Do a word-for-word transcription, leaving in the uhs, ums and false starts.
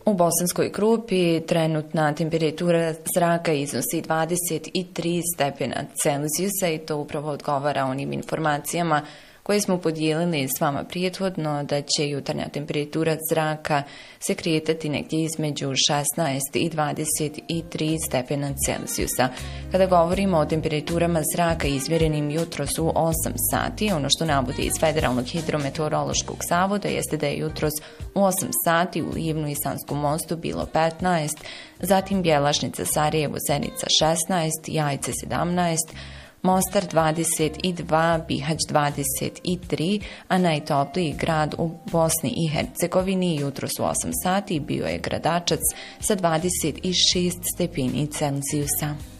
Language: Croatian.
U Bosanskoj Krupi trenutna temperatura zraka iznosi dvadeset tri stepena Celzijusa i to upravo odgovara onim informacijama koje smo podijelili s vama prethodno, da će jutarnja temperatura zraka se kretati negdje između šesnaest i dvadeset tri stepena Celzijusa. Kada govorimo o temperaturama zraka izmjerenim jutros u osam sati, ono što navode iz Federalnog hidrometeorološkog zavoda jeste da je jutros u osam sati u Livnu i Sanskom Mostu bilo petnaest, zatim Bjelašnica, Sarajevo, Zenica šesnaest, Jajce sedamnaest, Mostar dvadeset dva, Bihać dvadeset tri, a najtopliji grad u Bosni i Hercegovini jutros u osam sati bio je Gradačac sa dvadeset šest stepeni Celzijusa.